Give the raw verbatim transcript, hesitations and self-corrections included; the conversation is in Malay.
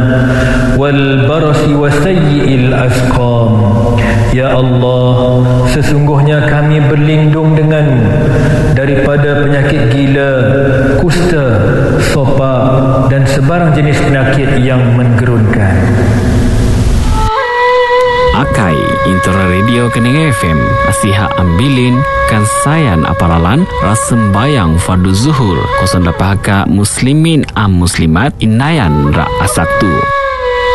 والبرص وسيء الأسقام. Ya Allah, sesungguhnya kami berlindung denganmu daripada penyakit gila, kusta, sopak dan sebarang jenis penyakit yang menggerunkan. Akai Intera Radio Kening F M Nasihat Ambilin Kansayan Aparalan Rasembayang Fardu Zuhur Kosong Dapahaka Muslimin Am Muslimat Inayan Ra Asaktu.